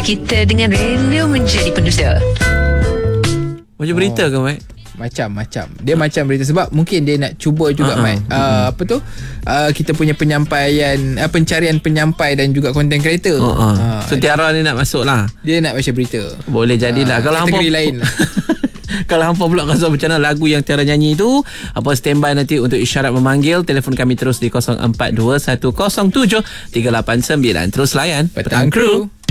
kita dengan rela menjadi pendusta. Macam berita ke, Mat? Macam dia macam berita, sebab mungkin dia nak cuba juga Mat, kita punya penyampaian, pencarian penyampai dan juga content creator. So Tiara ni nak masuk lah, dia nak baca berita. boleh jadilah. Kalau kategori hampa lain lah. Kalau hampa pula rasa macam mana lagu yang Tiara nyanyi tu, apa standby nanti untuk isyarat memanggil. Telefon kami terus di 0421073889. Terus layan Petang Crew.